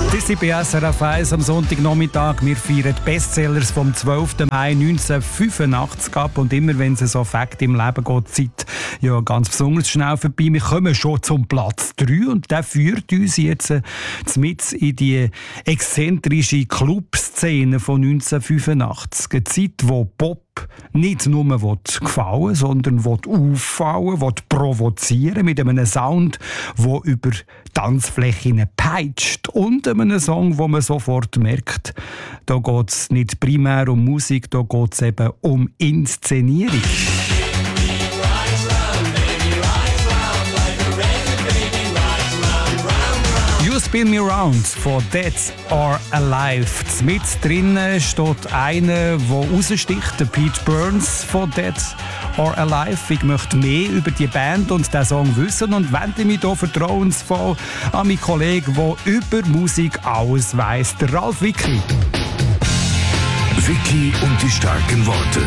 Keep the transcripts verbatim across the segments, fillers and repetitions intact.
Das ist bei S R F eins am Sonntagnachmittag. Wir feiern die Bestsellers vom zwölften Mai neunzehnhundertfünfundachtzig ab. Und immer wenn es so Fakt im Leben geht, Zeit ja ganz besonders schnell vorbei. Wir kommen schon zum Platz drei und der führt uns jetzt äh, mit in die exzentrische Clubszene von neunzehnhundertfünfundachtzig. Eine Zeit, wo Pop nicht nur gefallen, sondern auffallen, provozieren mit einem Sound, der über Tanzflächen peitscht und einem Song, wo man sofort merkt, da geht es nicht primär um Musik, da geht es eben um Inszenierung. You Spin Me Round von Dead or Alive. Mit drinnen steht einer, der raussticht, der Pete Burns von Dead or Alive. Ich möchte mehr über die Band und den Song wissen und wende mich hier vertrauensvoll an meinen Kollegen, der über Musik alles weiss, der Ralf Wickli. Wickli und die starken Worte.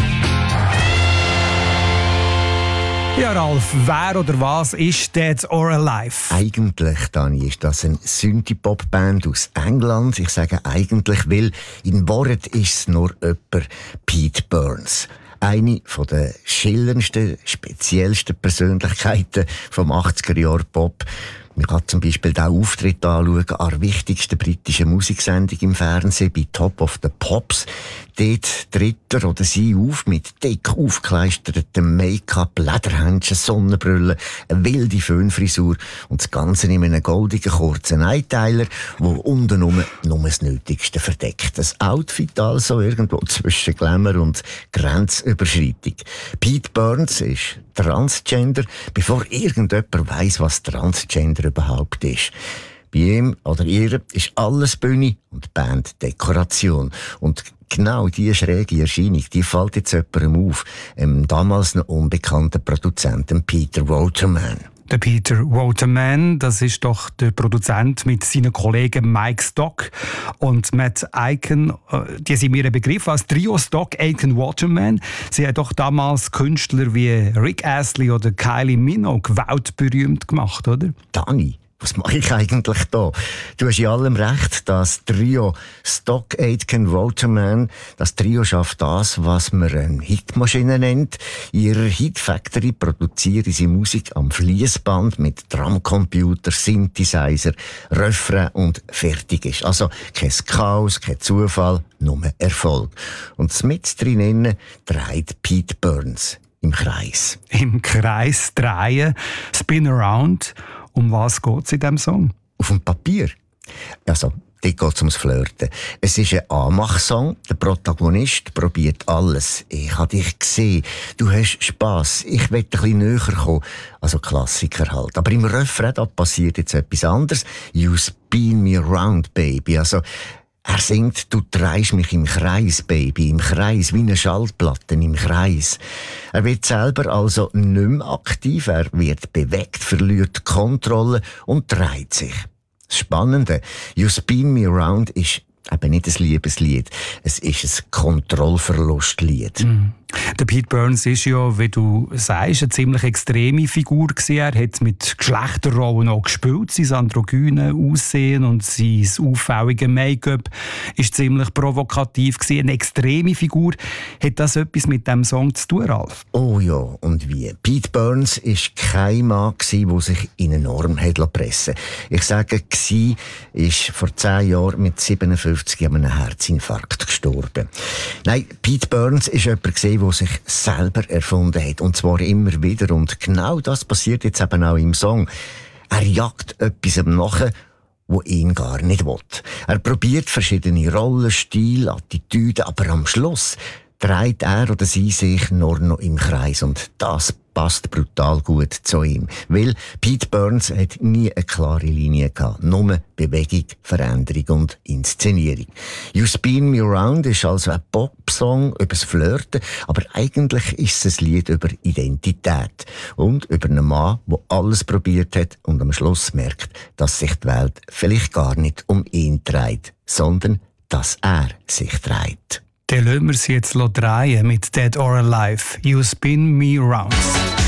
Ja, Ralf, wer oder was ist Dead or Alive? Eigentlich, Dani, ist das eine Synthie-Pop-Band aus England. Ich sage eigentlich, weil in Wahrheit ist es nur jemand Pete Burns. Eine der schillerndsten, speziellsten Persönlichkeiten vom achtziger-Jahr-Pop. Man kann zum Beispiel den Auftritt anschauen an der wichtigsten britischen Musiksendung im Fernsehen bei Top of the Pops. Dort tritt er oder sie auf mit dick aufgekleistertem Make-up, Lederhändchen, Sonnenbrille, eine wilde Föhnfrisur und das Ganze in einem goldigen kurzen Einteiler, wo unten nur das Nötigste verdeckt. Das Outfit also irgendwo zwischen Glamour und Grenzüberschreitung. Pete Burns ist Transgender, bevor irgendjemand weiss, was Transgender überhaupt ist. Bei ihm oder ihr ist alles Bühne und Band Dekoration. Und genau diese schräge Erscheinung, die fällt jetzt jemandem auf, dem damals noch unbekannten Produzenten Peter Waterman. Der Peter Waterman, das ist doch der Produzent mit seinen Kollegen Mike Stock und Matt Aiken. Die sind mir ein Begriff als Trio Stock, Aiken, Waterman. Sie haben doch damals Künstler wie Rick Astley oder Kylie Minogue weltberühmt gemacht, oder? Dani, was mache ich eigentlich da? Du hast in allem recht, das Trio Stock, Aitken, Waterman, das Trio schafft das, was man eine Hitmaschine nennt. In ihrer Hit Factory produzieren sie Musik am Fließband mit Drumcomputer, Synthesizer, Refrain und fertig ist. Also kein Chaos, kein Zufall, nur Erfolg. Und mit drinnen dreht Pete Burns im Kreis. Im Kreis drehen, Spin Around. Um was geht es in diesem Song? Auf dem Papier. Also, dort geht es ums Flirten. Es ist ein Anmachsong. Der Protagonist probiert alles. Ich habe dich gesehen. Du hast Spass. Ich will ein bisschen näher kommen. Also Klassiker halt. Aber im Refrain da passiert jetzt etwas anderes. You spin me around, baby. Also, er singt, du drehst mich im Kreis, Baby, im Kreis, wie eine Schallplatte im Kreis. Er wird selber also nicht mehr aktiv, er wird bewegt, verliert die Kontrolle und dreht sich. Das Spannende, You Spin Me Around ist eben nicht ein Liebeslied, es ist ein Kontrollverlustlied. Mm. Der Pete Burns ist ja, wie du sagst, eine ziemlich extreme Figur gewesen. Er hat mit Geschlechterrollen auch gespielt. Sein androgyne Aussehen und sein auffälliges Make-up ist ziemlich provokativ gewesen. Eine extreme Figur. Hat das etwas mit diesem Song zu tun, Ralf? Oh ja, und wie? Pete Burns war kein Mann, der sich in eine Norm pressen liess. Ich sage, «gsi» ist vor zehn Jahren mit siebenundfünfzig an einem Herzinfarkt gestorben. Nein, Pete Burns war jemand, der sich selber erfunden hat. Und zwar immer wieder. Und genau das passiert jetzt eben auch im Song. Er jagt etwas nach, wo ihn gar nicht will. Er probiert verschiedene Rollen, Stile, Attitüden, aber am Schluss dreht er oder sie sich nur noch im Kreis. Und das passt brutal gut zu ihm. Weil Pete Burns hat nie eine klare Linie gehabt. Nur Bewegung, Veränderung und Inszenierung. You Spin Me Around ist also ein Pop-Song über das Flirten, aber eigentlich ist es ein Lied über Identität und über einen Mann, der alles probiert hat und am Schluss merkt, dass sich die Welt vielleicht gar nicht um ihn dreht, sondern dass er sich dreht. Dann lassen wir sie jetzt drehen mit Dead or Alive. You Spin Me Round.